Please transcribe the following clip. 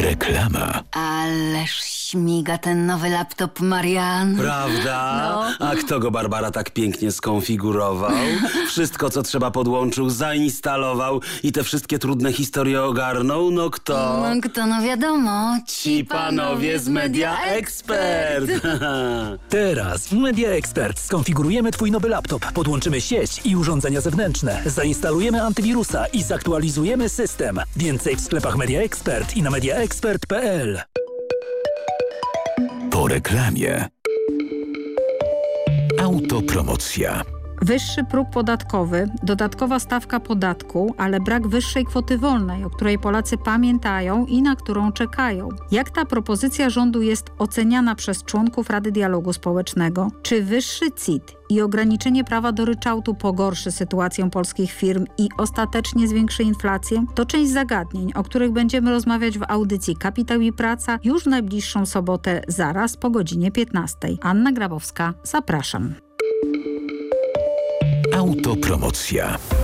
Reklama. Ależ śmiga ten nowy laptop, Marian. Prawda? No. A kto go, Barbara, tak pięknie skonfigurował? Wszystko, co trzeba, podłączył, zainstalował i te wszystkie trudne historie ogarnął? No kto? No wiadomo. Ci panowie z Media Expert. Teraz w Media Expert skonfigurujemy Twój nowy laptop, podłączymy sieć i urządzenia zewnętrzne, zainstalujemy antywirusa i zaktualizujemy system. Więcej w sklepach Media Expert i na mediaexpert.pl. Po reklamie. Autopromocja. Wyższy próg podatkowy, dodatkowa stawka podatku, ale brak wyższej kwoty wolnej, o której Polacy pamiętają i na którą czekają. Jak ta propozycja rządu jest oceniana przez członków Rady Dialogu Społecznego? Czy wyższy CIT i ograniczenie prawa do ryczałtu pogorszy sytuację polskich firm i ostatecznie zwiększy inflację? To część zagadnień, o których będziemy rozmawiać w audycji Kapitał i Praca już w najbliższą sobotę, zaraz po godzinie 15. Anna Grabowska, zapraszam. Autopromocja.